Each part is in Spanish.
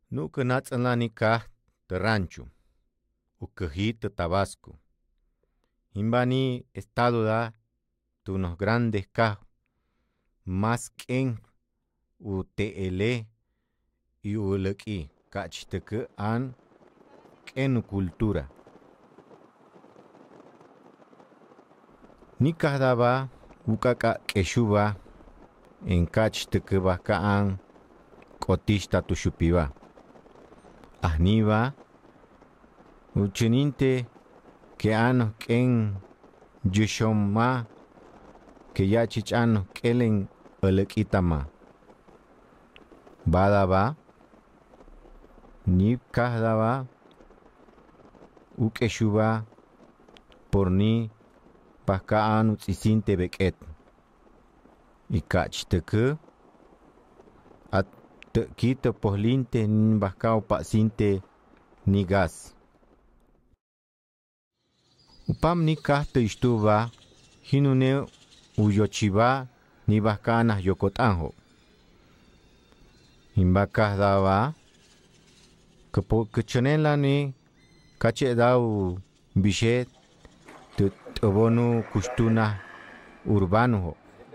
Nucă națănlani ka de rancho, ucăji de Tabasco. Himbani estado da de unos grandes ka, más ken u teele y ulăki, cachităcă an ken cultura. Ni kahdaba ukaka keshuba en cachităcă ba ka an kotista tushupiba. Ahniba uchininte que ano ken yushoma que ya chichano kelen ulekitama. Badaba ni kahdaba ukeshuba por ni baka anu tsisinte beket. Ikachităcă at kita pohlinte ni baka pasinte ni gas. Upam ni kahte istuba hinune uyochiba ni baka yokotanho. Himbaka daba que chonela ni cache dau bichet te obonu kustuna urbano.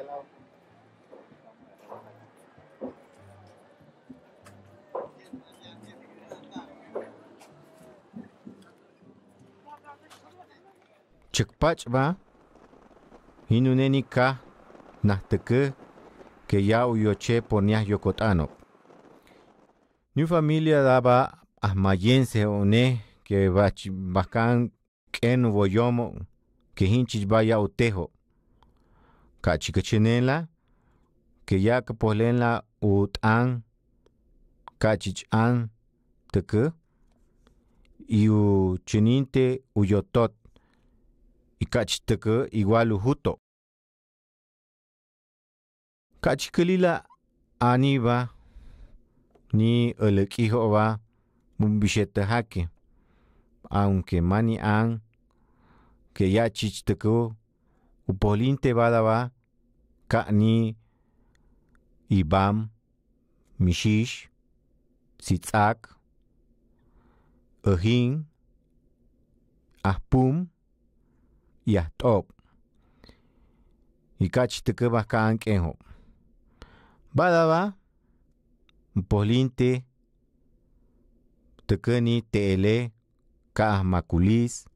Chekpach ba hinuneni ka nahteke que ya uyoche ponia yokotano. Ni familia daba ahmayense one que bakan ken boyomo que hinchich vaya utejo. Kachikachenela que ya que polenla utan kachich an teke y u chininte uyotot. Y cachităcă igual uhuto. Cachikelila aniba ni ulăkihoba bumbishetahake. Aunque mani an que ya chichtăcă upoliinte badaba ka ni ibam mishish sitzak ahin ahpum yahtop. Y cachităcă baka ankenho. Badaba polinte tăcăni teele ka maculis